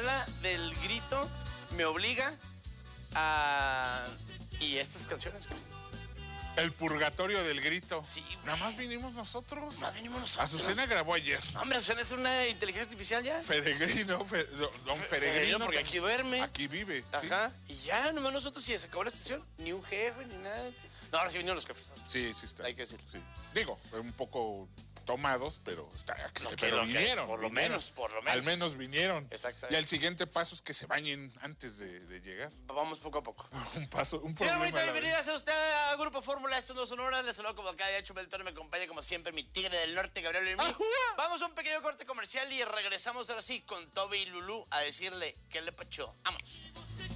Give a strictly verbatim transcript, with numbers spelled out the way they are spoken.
sala del grito me obliga a... Y estas canciones, güey. El purgatorio del grito. Sí, güey. Nada más vinimos nosotros. Nada más vinimos nosotros. Azucena grabó ayer. No, hombre, Azucena es una inteligencia artificial ya. Peregrino, fe, don Fe- Peregrino. porque aquí duerme. Aquí vive. Ajá. ¿Sí? Y ya, nomás nosotros, y se acabó la estación. Ni un jefe, ni nada. No, ahora sí vinieron los jefes. Sí, sí está. Hay que decirlo. Sí. Digo, un poco tomados, pero está No, pero que- vinieron. por lo vinieron. menos, por lo menos. Al menos vinieron. Exactamente. Y el siguiente paso es que se bañen antes de, de llegar. Vamos poco a poco. Un paso, un Señor problema. bonita, a la bienvenida a usted a Grupo Fórmula. Esto no son horas. Les saludo como cada día. Chupa el Toro, me acompaña como siempre mi tigre del norte, Gabriel Lermí. ¡Ajúa! Vamos a un pequeño corte comercial y regresamos ahora sí con Toby y Lulú a decirle qué le pachó. Vamos.